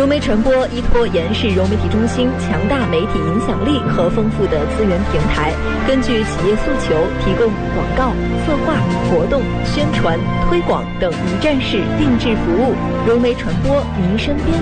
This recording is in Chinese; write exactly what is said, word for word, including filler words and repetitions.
融媒传播依托延世融媒体中心强大媒体影响力和丰富的资源平台，根据企业诉求，提供广告、策划、活动、宣传、推广等一站式定制服务。融媒传播，您身边。